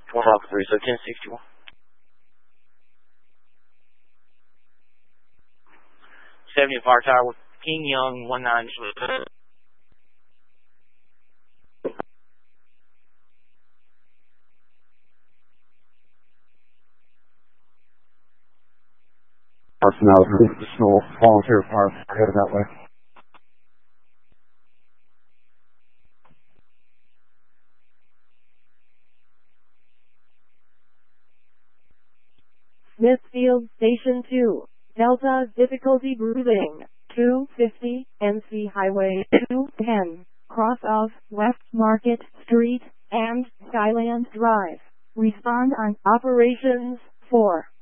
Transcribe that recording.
Talk 3, so 1061. Fire Tower with King Young 19. Now, the Snow Volunteer Park headed that way. Smithfield Station 2, Delta difficulty breathing, 250, NC Highway 210, cross of West Market Street and Skyland Drive. Respond on Operations 4.